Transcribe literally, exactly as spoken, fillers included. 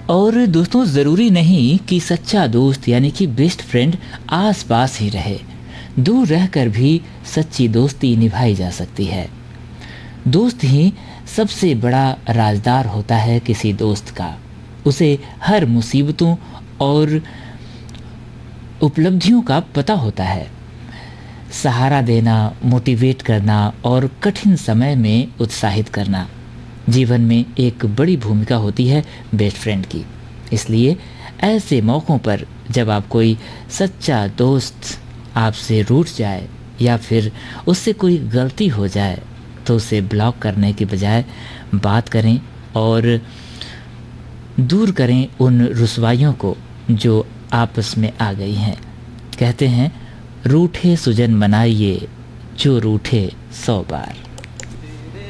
और दोस्तों, ज़रूरी नहीं कि सच्चा दोस्त यानी कि बेस्ट फ्रेंड आस पास ही रहे। दूर रहकर भी सच्ची दोस्ती निभाई जा सकती है। दोस्त ही सबसे बड़ा राजदार होता है किसी दोस्त का। उसे हर मुसीबतों और उपलब्धियों का पता होता है। सहारा देना, मोटिवेट करना और कठिन समय में उत्साहित करना जीवन में एक बड़ी भूमिका होती है बेस्ट फ्रेंड की। इसलिए ऐसे मौक़ों पर जब आप कोई सच्चा दोस्त आपसे रूठ जाए या फिर उससे कोई गलती हो जाए तो उसे ब्लॉक करने के बजाय बात करें और दूर करें उन रुसवाइयों को जो आपस में आ गई हैं। कहते हैं, रूठे सुजन मनाइए जो रूठे सौ बार।